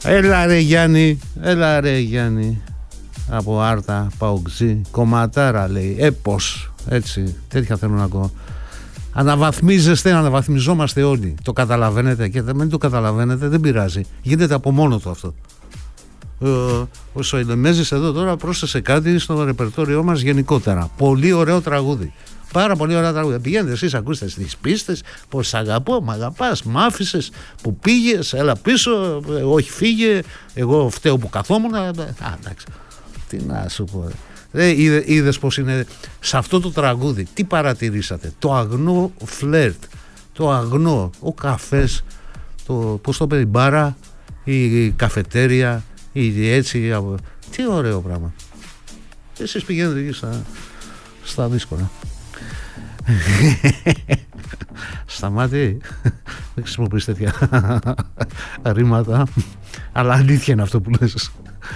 Έλα ρε Γιάννη. Από Άρτα, Παοξή, κομματάρα λέει. Έπος, έτσι, τέτοια θέλω να ακούω. Αναβαθμιζόμαστε όλοι. Το καταλαβαίνετε και δεν το καταλαβαίνετε, δεν πειράζει. Γίνεται από μόνο του αυτό. Ο Σοηλεμέζης εδώ τώρα πρόσθεσε κάτι στο ρεπερτόριό μας γενικότερα. Πολύ ωραίο τραγούδι. Πάρα πολύ ωραία τραγούδια. Πηγαίνετε εσείς, ακούστε στις πίστες πως σ' αγαπώ, μ' αγαπάς, μ' άφησες, που πήγες, έλα πίσω, όχι φύγε, εγώ φταίω που καθόμουν. Εντάξει, τι να σου πω. Είδες πως είναι σε αυτό το τραγούδι. Τι παρατηρήσατε? Το αγνό φλερτ, το αγνό, ο καφές, πώς το πει, μπάρα, η καφετέρια, έτσι, τι ωραίο πράγμα. Εσείς πηγαίνετε εκεί στα δύσκολα. Σταμάτη, δεν χρησιμοποιείς τέτοια ρήματα, αλλά αλήθεια είναι αυτό που λες.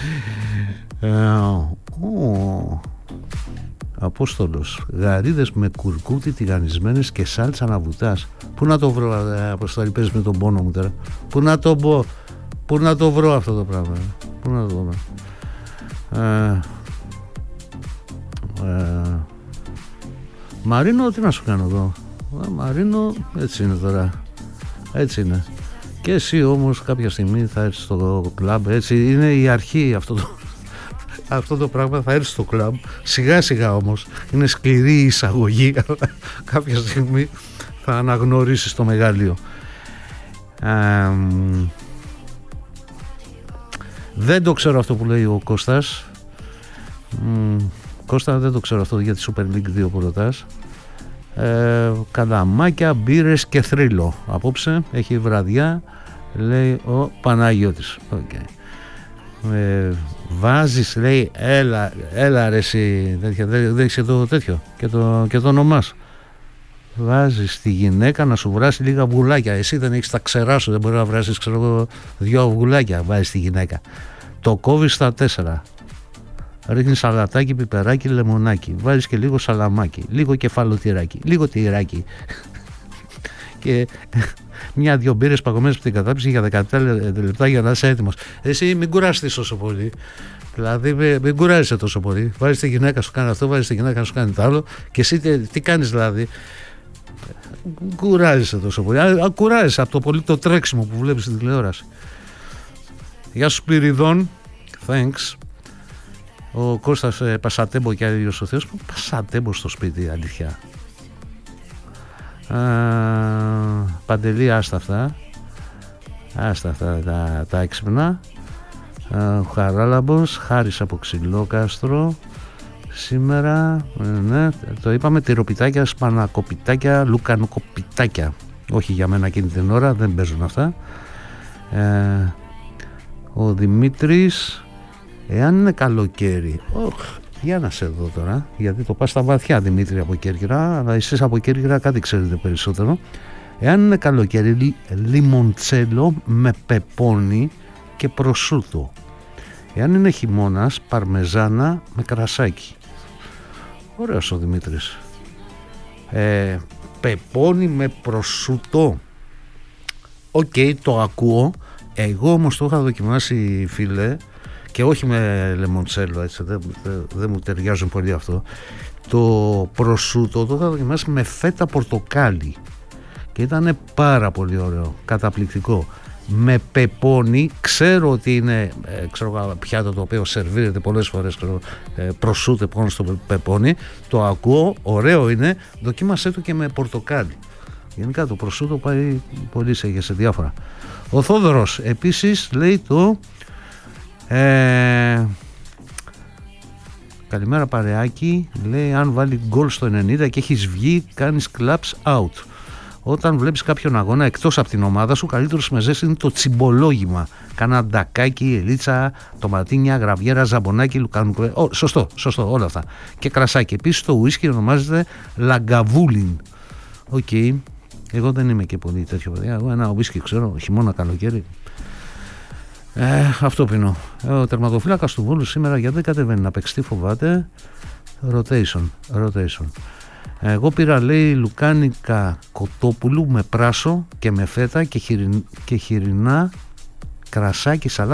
Απόστολος, γαρίδες με κουρκούτι τηγανισμένες και σάλτσα να βουτάς. Πού να το βρω, Αποστόλη, παίζεις με τον πόνο μου τώρα. Πού να το βρω αυτό το πράγμα. Πού να το βρω. Μαρίνο, τι να σου κάνω εδώ. Μαρίνο, έτσι είναι τώρα. Έτσι είναι. Και εσύ όμως κάποια στιγμή θα έρθεις στο κλαμπ. Έτσι είναι η αρχή αυτό το πράγμα. Θα έρθεις στο κλαμπ. Σιγά σιγά όμως. Είναι σκληρή η εισαγωγή. Αλλά κάποια στιγμή θα αναγνωρίσεις το μεγάλειο. Δεν το ξέρω αυτό που λέει ο Κώστας. Κώστα, δεν το ξέρω αυτό για τη Super League 2 που ρωτάς. Καλαμάκια, μπύρες και θρύλο. Απόψε έχει βραδιά, λέει ο Παναγιώτης. Okay. Βάζεις, λέει, έλα ρε εσύ, δεν έχεις εδώ τέτοιο και το όνομάς. Βάζεις τη γυναίκα να σου βράσει λίγα αυγουλάκια. Εσύ δεν έχεις τα ξερά σου, δεν μπορεί να βράσεις, ξέρω εγώ, 2 αυγουλάκια. Βάζεις τη γυναίκα. Το κόβεις στα 4. Ρίχνεις σαλατάκι, πιπεράκι, λεμονάκι. Βάζεις και λίγο σαλαμάκι, λίγο κεφαλοτηράκι, λίγο τυράκι. Και 1-2 μπύρες παγωμένες από την κατάψυξη για 17 λεπτά για να είσαι έτοιμος. Εσύ μην κουραστείς τόσο πολύ. Δηλαδή μην κουράζεσαι τόσο πολύ. Βάζεις τη γυναίκα σου κάνει αυτό, βάζεις τη γυναίκα σου κάνει το άλλο. Και εσύ τι κάνεις δηλαδή? Κουράζεσαι τόσο πολύ. Κουράζεσαι από το πολύ το τρέξιμο που βλέπεις στην τηλεόραση. Γεια σου Σπυριδών. Thanks. Ο Κώστας Πασατέμπο και άλλος ο Θεός. Πασατέμπο στο σπίτι, αλήθεια. Παντελή, άστα αυτά τα έξυπνα. Χαράλαμπος, Χάρης από Ξυλόκαστρο. Σήμερα, ναι, το είπαμε, τυροπιτάκια, σπανακοπιτάκια, λουκανοκοπιτάκια. Όχι για μένα εκείνη την ώρα, δεν παίζουν αυτά. Ο Δημήτρης, εάν είναι καλοκαίρι, για να σε δω τώρα, γιατί το πας στα βαθιά, Δημήτρη από Κέρκυρα, αλλά εσείς από Κέρκυρα κάτι ξέρετε περισσότερο. Εάν είναι καλοκαίρι, λιμοντσέλο με πεπόνι και προσούτο. Εάν είναι χειμώνας, παρμεζάνα με κρασάκι. Ωραίος ο Δημήτρης. Πεπόνι με προσούτο. Οκ, το ακούω. Εγώ όμως το είχα δοκιμάσει, φίλε, και όχι με λεμοντσέλο, έτσι, δεν μου ταιριάζουν πολύ αυτό. Το προσούτο το είχα δοκιμάσει με φέτα πορτοκάλι και ήταν πάρα πολύ ωραίο, καταπληκτικό. Με πεπόνι, ξέρω ότι είναι πιάτο το οποίο σερβίρεται πολλές φορές, προσούτε πάνω στο πεπόνι, το ακούω, ωραίο είναι, δοκίμασέ το και με πορτοκάλι. Γενικά το προσούτο πάει πολύ σε διάφορα. Ο Θόδωρος επίσης λέει το καλημέρα παρεάκι, λέει αν βάλει γκολ στο 90 και έχεις βγει κάνεις claps out. Όταν βλέπεις κάποιον αγώνα εκτός από την ομάδα σου, καλύτερος με ζέστη είναι το τσιμπολόγημα. Κάνα ντακάκι, ελίτσα, τοματίνια, γραβιέρα, ζαμπονάκι, λουκάνου. Σωστό, όλα αυτά. Και κρασάκι. Επίσης το ουίσκι ονομάζεται λαγκαβούλιν. Οκ. Εγώ δεν είμαι και πολύ τέτοιο παιδιά. Εγώ ένα ουίσκι ξέρω, χειμώνα, καλοκαίρι. Αυτό πίνω. Ο τερματοφύλακας του Βόλου σήμερα γιατί δεν κατεβαίνει να παίξει, τι φοβάται? Rotation. Εγώ πήρα, λέει, λουκάνικα κοτόπουλου με πράσο και με φέτα και χοιρινά, κρασάκι, σαλάτα